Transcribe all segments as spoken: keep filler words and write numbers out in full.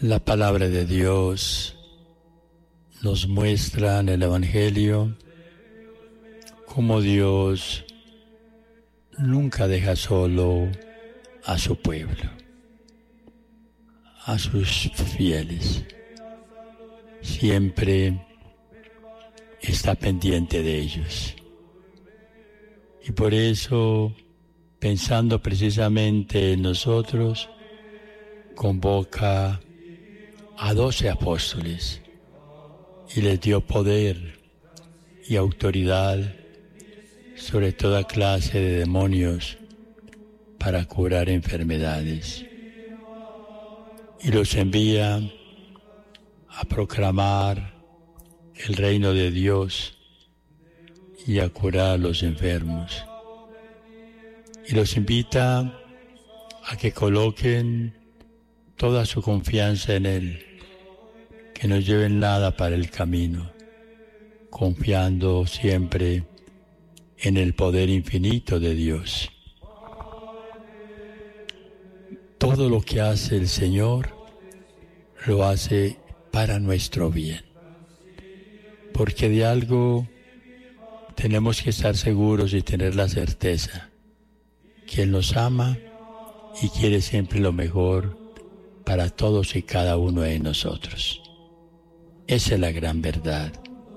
La palabra de Dios nos muestra en el Evangelio cómo Dios nunca deja solo a su pueblo, a sus fieles. Siempre está pendiente de ellos. Y por eso, pensando precisamente en nosotros, convoca a doce apóstoles y les dio poder y autoridad sobre toda clase de demonios para curar enfermedades. Y los envía a proclamar el reino de Dios y a curar a los enfermos. Y los invita a que coloquen toda su confianza en Él, que no lleven nada para el camino, confiando siempre en el poder infinito de Dios. Todo lo que hace el Señor lo hace para nuestro bien, porque de algo tenemos que estar seguros y tener la certeza que Él nos ama y quiere siempre lo mejor para todos y cada uno de nosotros. Esa es la gran verdad.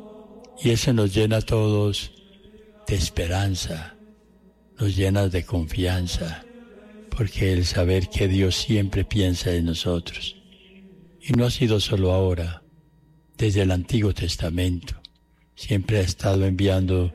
Y eso nos llena a todos de esperanza, nos llena de confianza, porque el saber que Dios siempre piensa en nosotros. Y no ha sido solo ahora, desde el Antiguo Testamento. Siempre ha estado enviando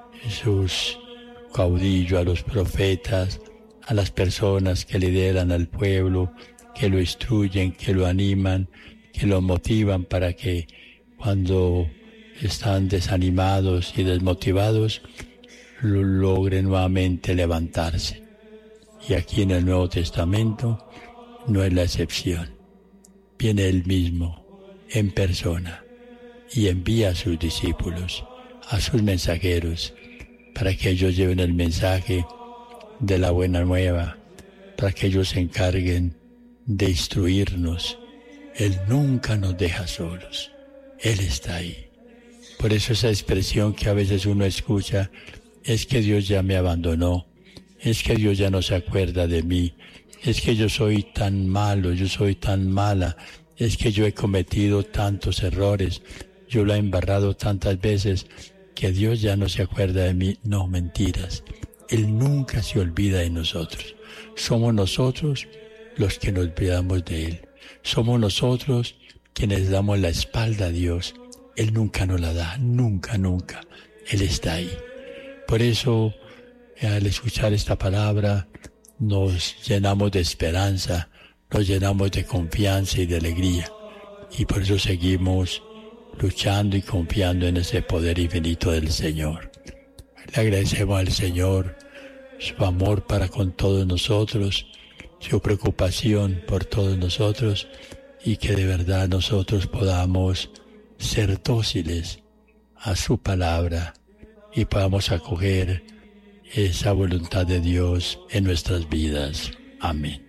sus caudillos, a los profetas, a las personas que lideran al pueblo, que lo instruyen, que lo animan, que lo motivan para que cuando están desanimados y desmotivados, lo logren nuevamente levantarse. Y aquí en el Nuevo Testamento no es la excepción. Viene Él mismo, en persona, y envía a sus discípulos, a sus mensajeros, para que ellos lleven el mensaje de la buena nueva, para que ellos se encarguen de instruirnos. Él nunca nos deja solos, Él está ahí. Por eso esa expresión que a veces uno escucha, es que Dios ya me abandonó, es que Dios ya no se acuerda de mí, es que yo soy tan malo, yo soy tan mala, es que yo he cometido tantos errores, yo lo he embarrado tantas veces, que Dios ya no se acuerda de mí. No, mentiras. Él nunca se olvida de nosotros. Somos nosotros los que nos olvidamos de Él. Somos nosotros quienes damos la espalda a Dios. Él nunca nos la da, nunca, nunca. Él está ahí. Por eso, al escuchar esta palabra, nos llenamos de esperanza, nos llenamos de confianza y de alegría. Y por eso seguimos luchando y confiando en ese poder infinito del Señor. Le agradecemos al Señor su amor para con todos nosotros, su preocupación por todos nosotros, y que de verdad nosotros podamos ser dóciles a su palabra y podamos acoger esa voluntad de Dios en nuestras vidas. Amén.